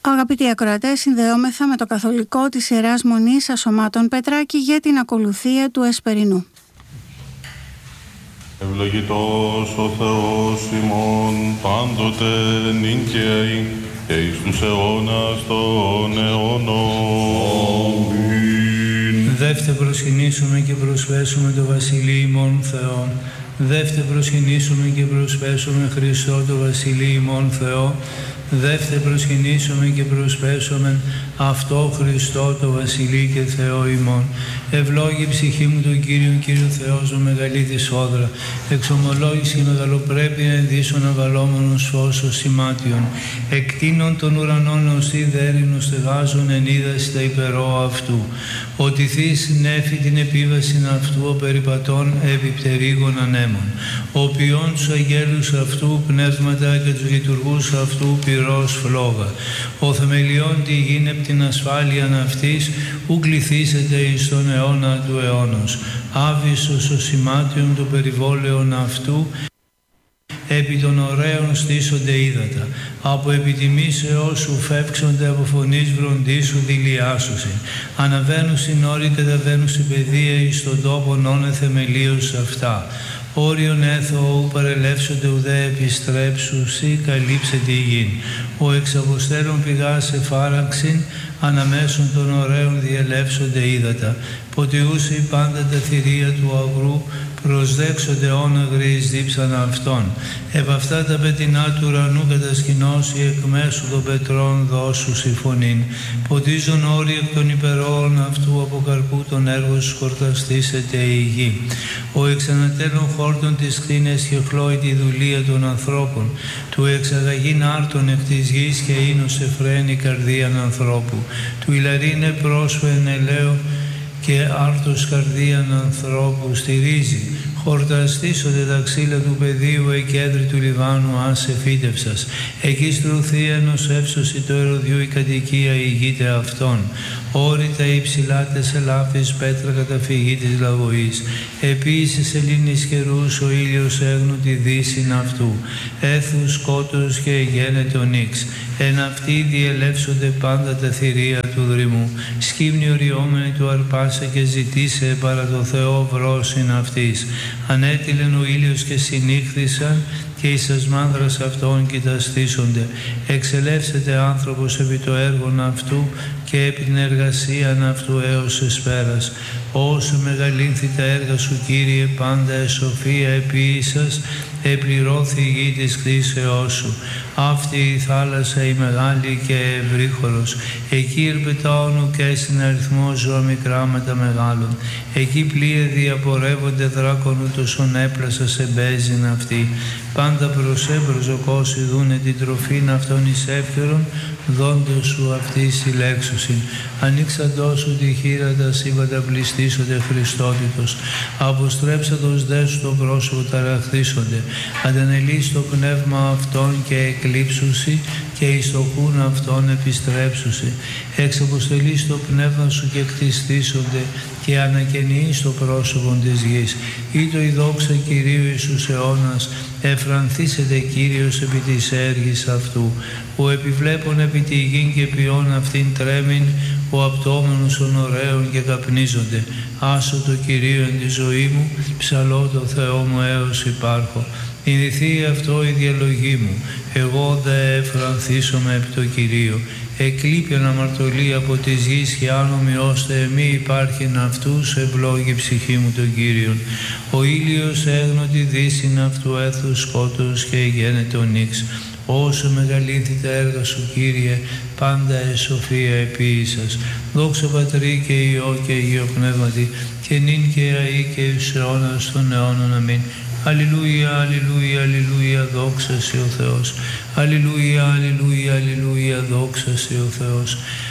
Αγαπητοί ακροατές, συνδεόμεθα με το καθολικό της Ιεράς Μονής Ασωμάτων Πετράκη για την ακολουθία του Εσπερινού. Ευλογητός ο Θεός ημών πάντοτε νυν και αεί και εις τους αιώνας των αιώνων. Αμήν. Δεύτε προσκυνήσουμε και προσπέσουμε το Βασιλείο ημών Θεό. Δεύτε προσκυνήσουμε και προσπέσουμε Χριστό το Βασιλείο ημών Θεό. Δεύτε προσκυνήσουμε και προσπέσουμε αυτό Χριστό το Βασιλεί και Θεό ημών. Ευλόγη ψυχή μου τον Κύριον, Κύριο Θεός μου μεγαλή της όδρα. Εξομολόγηση και μεγαλοπρέπεια ενδύσσων αβαλόμενος φως ως σημάτιον. Εκτείνων των ουρανών ως τη δέρινο στεγάζων εν είδαση τα υπερώ αυτού. Ότι θείς νέφη την επίβαση αυτού ο περιπατών επί πτερίγων ανέμων. Ο ποιόν τους αγγέλους αυτού πνεύματα και τους λειτουργούς αυτού πυρός φλόγα. Ο θεμελιών τη γην επ' την ασφάλειαν αυτής ου κληθήσετε εις τον αιώνα του αιώνος. Άβυσσος ο σημάτιον του περιβόλαιον αυτού επί των ωραίων στήσονται ύδατα. Από επιτιμήσεώς σου φεύξονται από φωνής βροντίσου δηλιάσουσιν. Αναβαίνουσιν όροι καταβαίνουσιν παιδεία εις τον τόπον όνε θεμελίως αυτά. Όριον έθω ου παρελεύσονται ουδέ επιστρέψουσι καλύψεται η γην. Ο εξαποστέλων πηγάς εφάραξιν αναμέσων των ωραίων διελεύσονται ύδατα. Ποτιούσι πάντα τα θηρία του αγρού προσδέξονται όναγροι δίψαν αυτών. Επ' αυτά τα πετεινά του ουρανού κατασκηνώσει εκ μέσου των πετρών δώσουσι φωνήν. Ποτίζον όροι εκ των υπερών αυτού από καρπού των έργων σκορταστήσεται η γη. Ο εξανατέλων χόρτων της κτίνες και χλώει τη δουλεία των ανθρώπων. Του εξαγαγήν άρτων εκ της γης και ίνος εφραίνει καρδίαν ανθρώπου. Του ηλαρίνε πρόσφεν ελαίο και άρτος καρδίαν ανθρώπου στηρίζει. Χορταστήσονται τα ξύλα του πεδίου εκέντρη του Λιβάνου άσε φύτευσας. Εκεί στρουθεί ενός εύσωση το ερωδιού η κατοικία ηγείται αυτών. Όρητα υψηλά τεσσελάφης πέτρα καταφυγή της λαγωής. Επίσης σελήνης καιρούς ο ήλιος έγνου τη δύσιν αυτού. Έθους σκότος και γένετο νύξ. Εν αυτοί διελεύσονται πάντα τα θηρία του δρυμού. Σκύμνη οριόμενη του αρπάσε και ζητήσε παρά το Θεό βρόσιν αυτής. Ανέτειλεν ο ήλιος και συνήχθησαν και εις τας μάνδρας αυτών κοιταστήσονται. Εξελεύσεται άνθρωπος επί το έργον αυτού και επί την εργασίαν αυτού έως εσπέρας. Όσο μεγαλύνθη τα έργα σου Κύριε πάντα εσοφία επίησας, επληρώθη η γη της κτήσεώς σου. Αυτή η θάλασσα η μεγάλη και ευρύχωρος. Εκεί ερπετάωνου και στην αριθμό ζώα μικρά με τα μεγάλων. Εκεί πλοία διαπορεύονται δράκων ούτως ον έπλασα σε μπέζιν αυτή. Πάντα προς έμπρος ο κόσι δούνε την τροφήν αυτών εις εύκαιρον, δόντος σου αυτή συλλέξουσιν. Ανοίξαντός σου τη χείρα τα σύμπαντα πληστήσονται Χριστότητος. Αποστρέψατος δε σου το πρόσωπο ταραχθήσονται. Αντανελείς το πνεύμα αυτών και εκλείψουσι και εις το κούν αυτών επιστρέψουσι. Εξαποστελείς το πνεύμα σου και κτιστήσονται και ανακαινείς το πρόσωπο της γης. Ήτο η δόξα Κυρίου Ιησούς αιώνας, εφρανθήσεται Κύριος επί της έργης αυτού. Ο επιβλέπων επί τη γην και ποιόν αυτήν τρέμειν, ο απτώμενος των ωραίων και καπνίζονται. Άσο το Κυρίο εν τη ζωή μου, ψαλώ το Θεό μου έως υπάρχω. Ινηθεί αυτό η διαλογή μου, εγώ δε εφρανθήσομαι επί το Κυρίο. Εκλείπιον αμαρτωλή από της γης και άνομοι ώστε εμεί υπάρχειν αυτούς, ευλόγη ψυχή μου τον Κύριον. Ο ήλιος έγνω τη δύσιν αυτού έθους σκότους και γένετο νύξ. Όσο μεγαλύνθη τα έργα σου Κύριε, πάντα εσοφία επίησας. Δόξα Πατρί και Υιό και Υιό Πνεύματι, και νυν και αεί και εις αιώνας των αιώνων. Αμήν. Αλληλούια, αλληλούια, αλληλούια, δόξα σε ο Θεός. Αλληλούια, αλληλούια, αλληλούια, δόξα σε ο Θεός.